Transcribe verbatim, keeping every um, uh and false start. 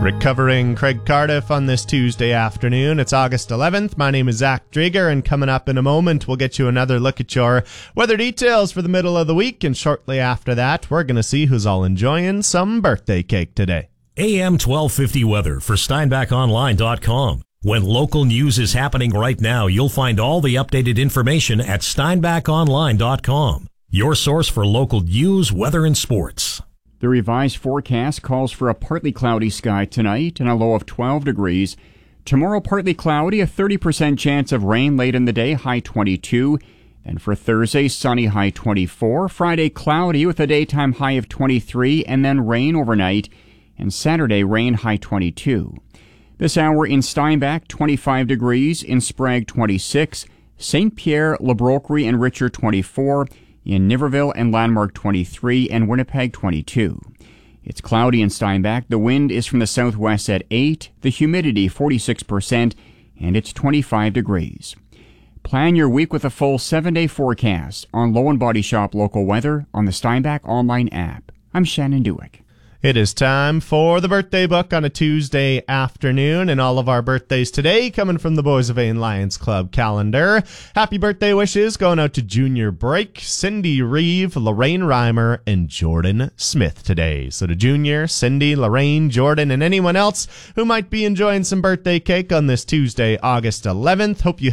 Recovering Craig Cardiff on this Tuesday afternoon. It's August eleventh. My name is Zach Drieger, and coming up in a moment, we'll get you another look at your weather details for the middle of the week, and shortly after that, we're going to see who's all enjoying some birthday cake today. A M twelve fifty weather for Steinbach Online dot com. When local news is happening right now, you'll find all the updated information at Steinbach Online dot com. Your source for local news, weather, and sports. The revised forecast calls for a partly cloudy sky tonight and a low of twelve degrees. Tomorrow, partly cloudy, a thirty percent chance of rain late in the day, high twenty-two. And for Thursday, sunny, high twenty-four. Friday, cloudy with a daytime high of twenty-three, and then rain overnight. And Saturday, rain, high twenty-two. This hour in Steinbach, twenty-five degrees. In Sprague, twenty-six. Saint Pierre, La Broquerie, and Richer, twenty-four. In Niverville and Landmark, twenty-three, and Winnipeg, twenty-two. It's cloudy in Steinbach. The wind is from the southwest at eight, the humidity forty-six percent, and it's twenty-five degrees. Plan your week with a full seven-day forecast on Low and Body Shop local weather on the Steinbach online app. I'm Shannon Dewick. It is time for the birthday book on a Tuesday afternoon, and all of our birthdays today coming from the Boys of Vain Lions Club calendar. Happy birthday wishes going out to Junior Brake, Cindy Reeve, Lorraine Reimer, and Jordan Smith today. So to Junior, Cindy, Lorraine, Jordan, and anyone else who might be enjoying some birthday cake on this Tuesday, August eleventh, hope you